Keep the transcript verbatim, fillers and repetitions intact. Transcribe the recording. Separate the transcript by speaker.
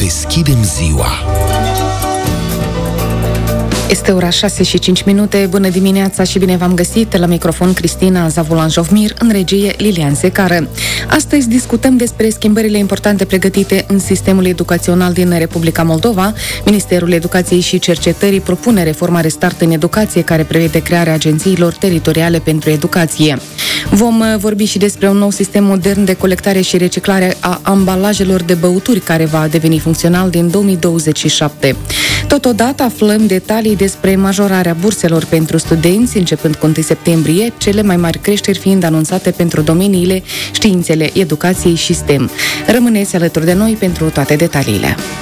Speaker 1: deschidem ziua.
Speaker 2: Este ora șase și cinci minute. Bună dimineața și bine v-am găsit. La microfon Cristina Zavulan-Jovmir, în regie Lilian Secară. Astăzi discutăm despre schimbările importante pregătite în sistemul educațional din Republica Moldova. Ministerul Educației și Cercetării propune reforma Restart în educație, care prevede crearea agențiilor teritoriale pentru educație. Vom vorbi și despre un nou sistem modern de colectare și reciclare a ambalajelor de băuturi, care va deveni funcțional din două mii douăzeci și șapte. Totodată aflăm detalii despre majorarea burselor pentru studenți, începând cu întâi septembrie, cele mai mari creșteri fiind anunțate pentru domeniile științele, educației și STEM. Rămâneți alături de noi pentru toate detaliile.